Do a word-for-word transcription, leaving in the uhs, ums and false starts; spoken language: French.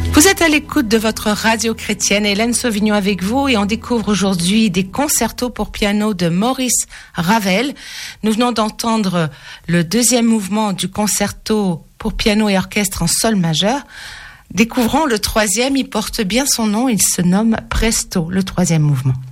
Vous êtes à l'écoute de votre radio chrétienne, Hélène Sauvignon avec vous, et on découvre aujourd'hui des concertos pour piano de Maurice Ravel. Nous venons d'entendre le deuxième mouvement du concerto pour piano et orchestre en sol majeur. Découvrons le troisième, il porte bien son nom, il se nomme Presto, le troisième mouvement.